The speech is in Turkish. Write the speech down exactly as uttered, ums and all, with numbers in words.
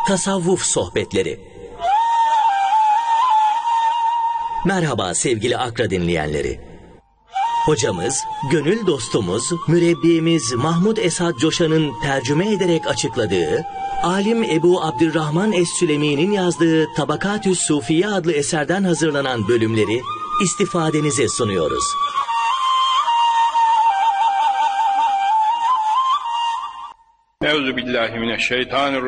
Tasavvuf Sohbetleri. Merhaba sevgili Akra dinleyenleri. Hocamız, gönül dostumuz, mürebbimiz Mahmud Esad Coşan'ın tercüme ederek açıkladığı, alim Ebu Abdurrahman Es-Sülemi'nin yazdığı Tabakat-ü Sufiye adlı eserden hazırlanan bölümleri istifadenize sunuyoruz. Euzubillahimineşşeytanirracim.